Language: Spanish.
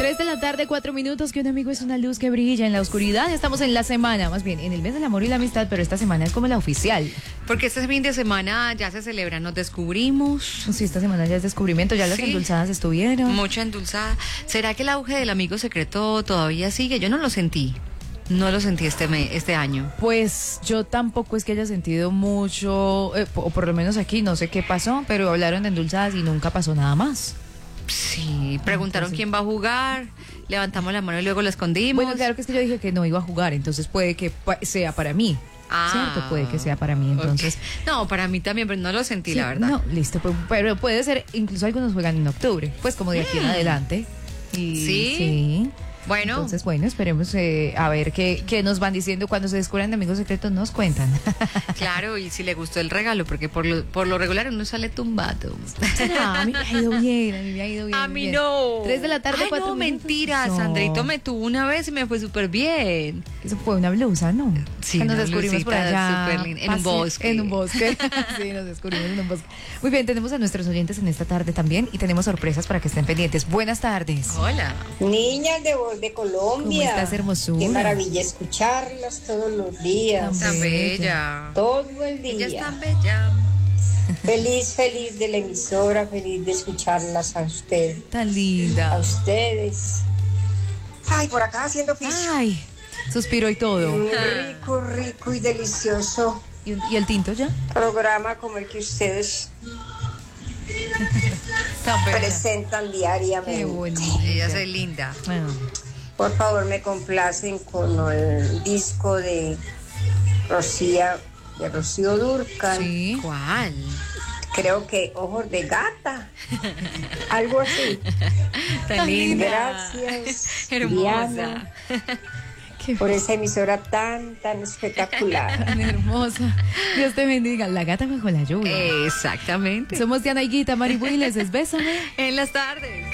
3 de la tarde, 4 minutos, que un amigo es una luz que brilla en la oscuridad. Estamos en la semana, más bien, en el mes del amor y la amistad, pero esta semana es como la oficial. Porque este fin de semana ya se celebra, nos descubrimos. Sí, esta semana ya es descubrimiento, ya las endulzadas estuvieron. Mucha endulzada. ¿Será que el auge del amigo secreto todavía sigue? Yo no lo sentí. No lo sentí este año. Pues yo tampoco es que haya sentido mucho, o por lo menos aquí, no sé qué pasó, pero hablaron de endulzadas y nunca pasó nada más. Sí, preguntaron quién va a jugar, levantamos la mano y luego la escondimos. Bueno, claro que es que yo dije que no iba a jugar, entonces puede que sea para mí. ¿Cierto? Puede que sea para mí, entonces. Okay. No, para mí también, pero no lo sentí, sí, la verdad. No, listo, pero puede ser, incluso algunos juegan en octubre, pues como de aquí en adelante. Y, sí. Bueno. Entonces, bueno, esperemos a ver qué nos van diciendo cuando se descubran de amigos secretos, nos cuentan. Claro, y si le gustó el regalo, porque por lo regular uno sale tumbado. A mí me ha ido bien, a mí me ha ido bien. A mí no. 3 de la tarde, 4 no, minutos. Mentira, no. Sandrito me tuvo una vez y me fue súper bien. Eso fue una blusa, ¿no? Sí, que nos descubrimos por allá. En un bosque. En un bosque. Sí, nos descubrimos en un bosque. Muy bien, tenemos a nuestros oyentes en esta tarde también y tenemos sorpresas para que estén pendientes. Buenas tardes. Hola. Niñas de Voz de Colombia. ¿Cómo estás, hermosura? Qué maravilla escucharlas todos los días. Tan bella. Todo el día. Ella es tan bella. Feliz de la emisora, feliz de escucharlas a usted. Tan linda. A ustedes. Ay, por acá haciendo fish. Ay, suspiro y todo. Rico y delicioso. ¿Y el tinto ya? Programa como el que ustedes presentan diariamente. Qué bonita. Ella es linda. Bueno. Por favor, me complacen con el disco de Rocío Dúrcal. Sí. ¿Cuál? Creo que Ojos de Gata. Algo así. Tan linda. Gracias, hermosa. Diana, por esa emisora tan espectacular. Tan hermosa. Dios te bendiga. La gata bajo la lluvia. Exactamente. Somos Diana y Guita, Mari Willes, es Bésame. En las tardes.